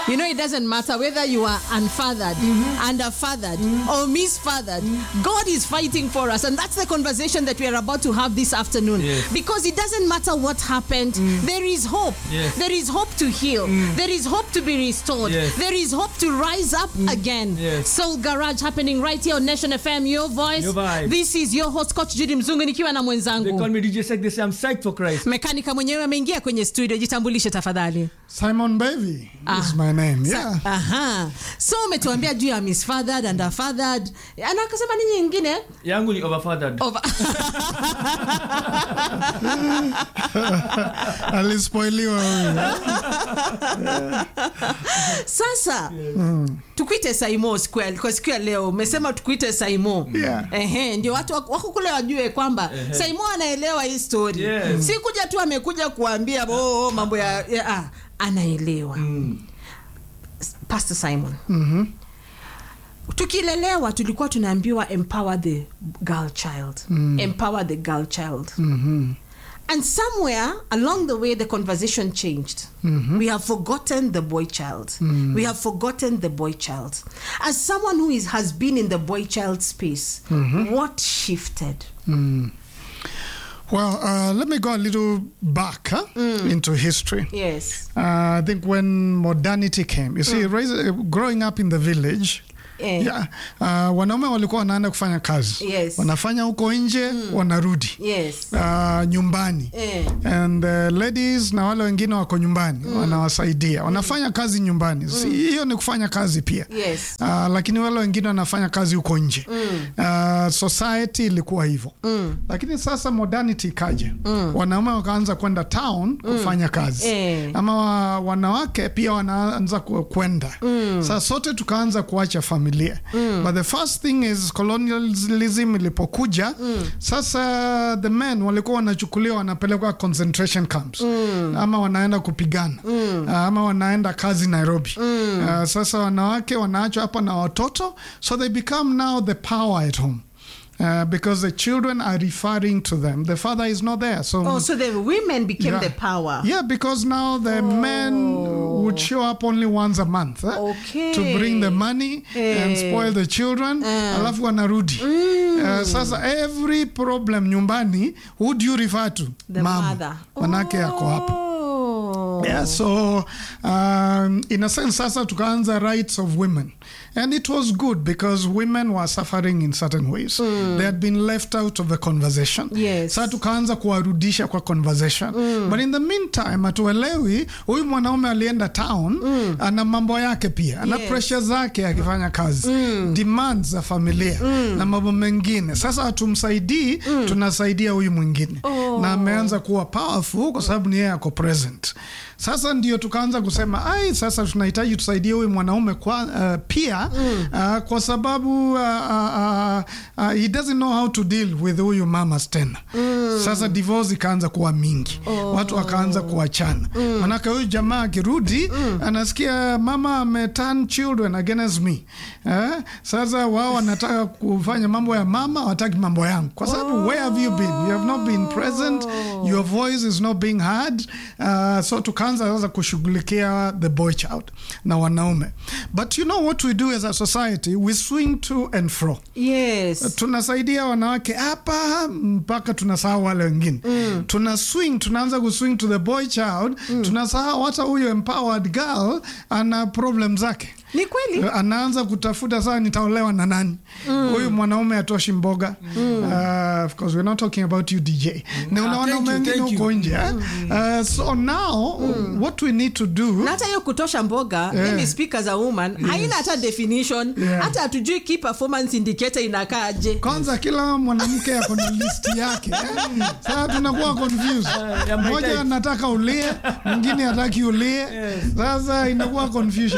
You know, it doesn't matter whether you are unfathered, underfathered, or misfathered. God is fighting for us. And that's the conversation that we are about to have this afternoon. Yes. Because it doesn't matter what happened. There is hope. Yes. There is hope to heal. There is hope to be restored. Yes. There is hope to rise up again. Yes. Soul Garage happening right here on Nation FM, your voice. Your vibe. This is your host, Coach Judy Mzungu, nikiwa na They mwenzangu. call me DJ Sek. They say I'm psyched for Christ. Mekanika mwenyewe ameingia kwenye studio. Jitambulishe tafadhali. Simon Baby is my name. Yeah. Aha. So umetuambia juu ya misfathered, underfathered. Anakasema nini nyingine? Yangu ni overfathered. Alispoiliwa huyu. Sasa tukuite Saimo Square kwa siku ya leo. Umesema tukuite Saimo. Yeah. Ndio watu wako kule wajue kwamba Saimo anaelewa hii story. Yes. Si kuja tu amekuja kuambia mambo ya anaelewa. Pastor Simon. Tukilelewa tulikuwa tunaambiwa empower the girl child. Empower the girl child. And somewhere along the way the conversation changed. We have forgotten the boy child. We have forgotten the boy child. As someone who has been in the boy child space, what shifted? Well, let me go a little back into history. Yes. I think when modernity came, you see, growing up in the village, wanaume walikuwa wanaenda kufanya kazi. Yes. Wanafanya huko nje, wanarudi. Yes. Nyumbani. And ladies na wale wengine wako nyumbani, wanawasaidia. Wanafanya kazi nyumbani. Hiyo ni kufanya kazi pia. Yes. Lakini wale wengine wanafanya kazi huko nje. Society ilikuwa hivyo. Lakini sasa modernity ikaja. Wanaume wakaanza kwenda town kufanya kazi. Ama wanawake pia wanaanza kwenda. Sasa sote tukaanza kuacha familia. But the first thing is colonialism ilipokuja, sasa the men walikuwa wanachukuliwa wanapelekwa concentration camps. Ama wanaenda kupigana. Ama wanaenda kazi Nairobi. Sasa wanawake wanaachwa hapa na watoto, so they become now the power at home. Because the children are referring to them. The father is not there. So the women became the power. Yeah, because now the men would show up only once a month to bring the money and spoil the children. Alafu wanarudi. Sasa every problem nyumbani, who do you refer to? The mother. Manake yako hapo. Yeah, so in a sense, sasa tukaanza rights of women. And it was good because women were suffering in certain ways. They had been left out of the conversation. Yes. Sasa tukaanza kuwarudisha kwa conversation. But in the meantime, atuelewi, huyu mwanaume alienda town, ana mambo yake pia. Ana pressure zake akifanya kazi. Demands za familia. Na mambo mengine. Sasa hatumsaidii, tunasaidia huyu mwingine. Na ameanza kuwa powerful kwa sababu ni yeye ako present. Sasa ndio tukaanza kusema sasa tunahitaji tusaidie huyu mwanaume pia kwa sababu he doesn't know how to deal with huyu mama tena. Sasa divorce ikaanza kuwa mingi. Watu wakaanza kuachana. Manaka huyu jamaa akirudi anasikia mama ameturn children against me. Sasa wao wanataka kufanya mambo ya mama, hawataki mambo yangu. Kwa sababu where have you been? You have not been present. Your voice is not being heard. So tukaanza sasa kushughulikia the boy child na wanaume. But you know what we do as a society? We swing to and fro. Yes. Tunasaidia wanawake hapa mpaka tunasahau wale wengine. Tunaanza kuswing to the boy child. Tunasahau hata huyo empowered girl ana problem zake. Ni kweli. Anaanza kutafuta sasa nitaolewa na nani. Huyu mwanaume atoshi mboga. Of course we're not talking about you DJ. Na unaona wengine huko nje. So now what we need to do. Na hata hiyo kutosha mboga, let me speak as a woman, haina hata definition. Hata hatujui key performance indicator inakaaje. Kwanza kila mwanamke ako na list yake. Sasa tunakuwa confused. Mmoja anataka ulie, mwingine hataki ulie. Sasa inakuwa confusion.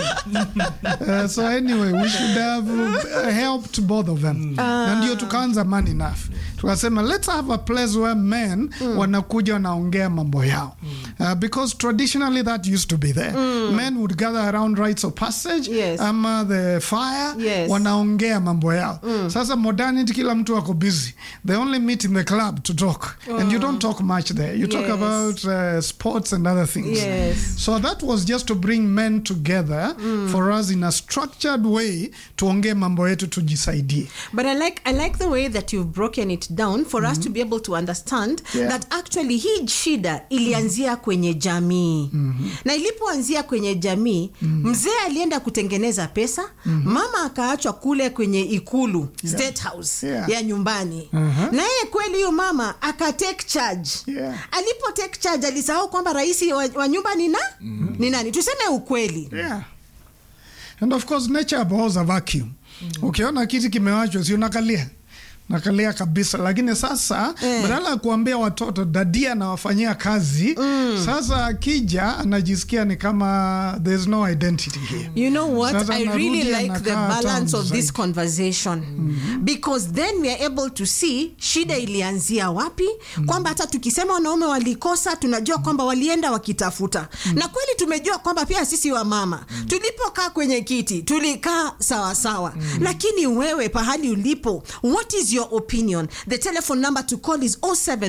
So anyway, we should have helped both of them. Na ndio tukaanza Man Enough. tukasema let's have a place where men wanakuja wanaongea mambo yao. Because traditionally that used to be there. Men would gather around rites of passage, ama the fire, wanaongea mambo yao. Sasa modernity, kila mtu wako busy. They only meet in the club to talk. And you don't talk much there. You talk about sports and other things. So that was just to bring men together for us in a structured way tuongee mambo yetu tujisaidie. But I like the way that you've broken it down for us to be able to understand that actually hii shida ilianzia kwenye jamii. Na ilipoanzia kwenye jamii, mzee alienda kutengeneza pesa, mama akaachwa kule kwenye ikulu, State House ya nyumbani. Na yeye kweli huyo mama aka take charge. Alipo take charge alisahau kwamba rais wa nyumba ni nani? Tuseme ukweli. And of course nature abhors a vacuum. Ukiona kiti kimewachwa si nakalia kabisa, lakini sasa badala ya kuambia watoto dadia anawafanyia kazi, sasa akija anajisikia ni kama there's no identity here. You know what? Sasa I really like the balance of this conversation. Because then we are able to see shida ilianzia wapi, kwamba hata tukisema wanaume walikosa tunajua kwamba walienda wakitafuta. Na kweli tumejua kwamba pia sisi wa mama tulipokaa kwenye kiti tulikaa sawa sawa. Lakini wewe pahali ulipo, what is your opinion? The telephone number to call is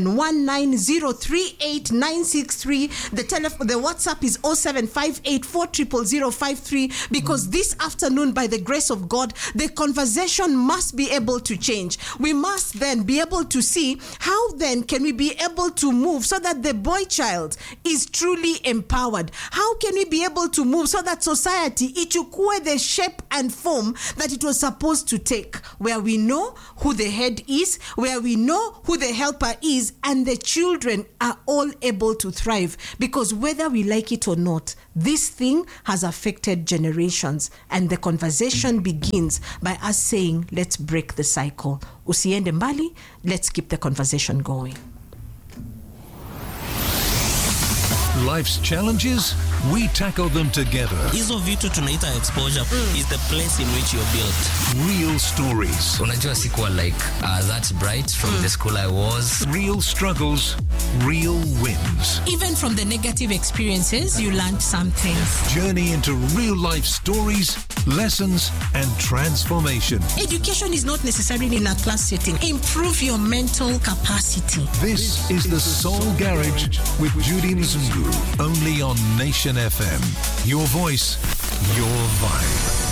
0719038963. The WhatsApp is 0758400053. Because this afternoon, by the grace of God, the conversation must be able to change. We must then be able to see how then can we be able to move so that the boy child is truly empowered. How can we be able to move so that society ichukue the shape and form that it was supposed to take, where we know who the head is, where we know who the helper is, and the children are all able to thrive. Because whether we like it or not, this thing has affected generations, and the conversation begins by us saying, let's break the cycle. Usiende mbali, let's keep the conversation going. Life's challenges, we tackle them together. Hizo vitu tunaita exposure is the place in which you're built. Real stories. Unajua sikuwa like that bright from the school I was. Real struggles, real wins. Even from the negative experiences, you learned something. Journey into real life stories, lessons, and transformation. Education is not necessarily in a class setting. Improve your mental capacity. This is the Soul Garage with Judy Mzungu, only on Nation FM. Your voice, your vibe.